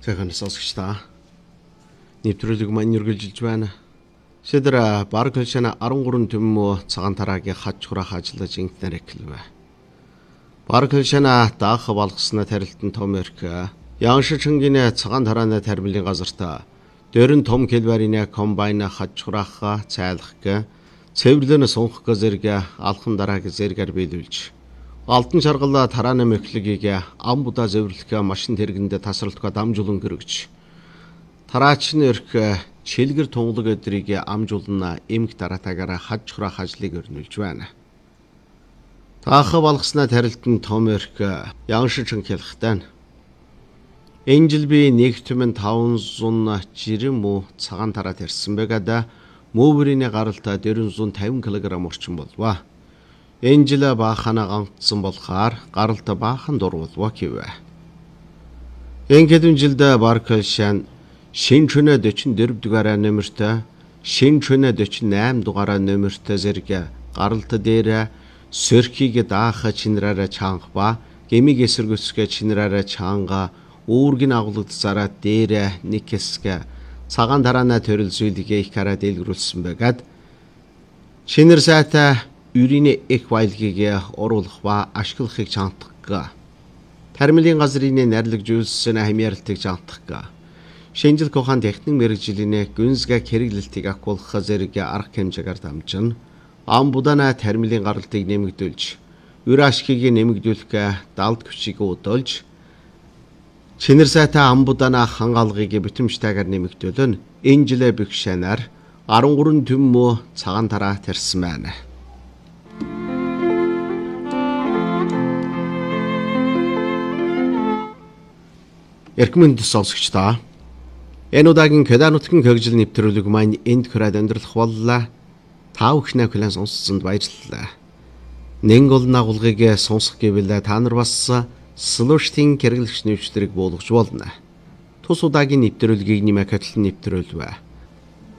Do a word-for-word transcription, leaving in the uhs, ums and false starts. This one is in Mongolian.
Сайхан сонсогчдаа нэвтрүүлэг маань үргэлжилж байна. Сэдра Барклшана арван гурван төмөө цагаан тараагийн хаж хураах ажиллаж интнэр эхлэв. Барклшана даах болгосноо тарилтан том эрх Яншичнгинэ цагаан тарааны тармилын газартаа дөрөн том келбарины комбайн хаж хураах цайлах цэвэрлэн сунхах зэрэг алхан дарааг зэрэгээр биелүүлж Алтан шаргал тарааны мэхлэгийг ам будаа зэвэрлэх машин тэргэндээ тасралтгүй дамжуулан гэрэгч. Тараачны өрх чилгэр тунгалаг өдрийг амжуулна эмх дараатаагаараа хаж хураах ажлыг өрнүүлж байна. Таах болгосноо тарилтан том өрх Яншичнг хэлэхтэн. Энэ жил би нэг түмэн таван зуун жирэн муу цагаан тараа тарьсан байгаад мөөврийн гаралтай дөрвөн зуун тавин килограмм орчим болваа. Энэ жил баахана гантсан болохоор гаралт баахан дурвалва гэв. Энэ хэдэн жилд Барклшан шин чөнө дөчн дөрв дугаараа нөмөртэй, шин чөнө дөчн найм дугаараа нөмөртэй зэрэг гаралт дээр сөрхийг даах чинраараа чанга ба гэмиг эсэргүүцгээ чинраараа чанга үүргийн агуулгад зараа дээр нэг хэсэг цагаан тараана төрөл зүйлгээ их хараа дэлгэрүүлсэн байгаад чинэр сайтай Үрийн их байлгийг оруулах ба ашиглахыг чантах. Тармилын газрын найрлаг зүйлсэн хамьяалтыг чантах. Шинжил кохан техник мэрэгжлийн гүнзгий хэрэглэлтийг ахуулах зэрэг арга хэмжээгээр дамжин ам будана тармилын гаралтыг нэмэгдүүлж, үр ашгийг нэмэгдүүлэх далд хүчийг удуулж, чинэр сайтай ам будана хангаалгыг бүтэмжтэйгээр нэмэгдүүлэн энэ жилээ бэгшэнаар арван гурван төмөө цагаан тараа тарьсан байна. Эрхмэнд сонсогчдаа энэ удаагийн Кеданутгийн хөгжил нэвтрүүлэг маань энд хүрээд өндөрлөх боллоо. Та бүхнээ хүлээн сонссонд баярлалаа. Нэн гол нагуулгыг сонсох гэвэл та нар бас слуштын хэрэглэгч нэвтрүүлэг буулгаж болно. Тус удаагийн нэвтрүүлгийг нэмэх хөтлөн нэвтрүүлвэ.